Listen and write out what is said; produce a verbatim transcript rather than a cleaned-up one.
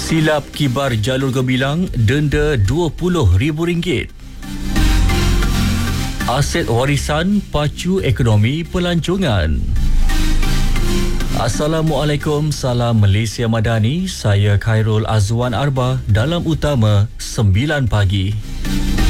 Silap kibar jalur Gembilang, denda dua puluh ribu ringgit. Aset warisan pacu ekonomi pelancongan. Assalamualaikum, salam Malaysia Madani. Saya Khairul Azwan Arba dalam Utama sembilan pagi.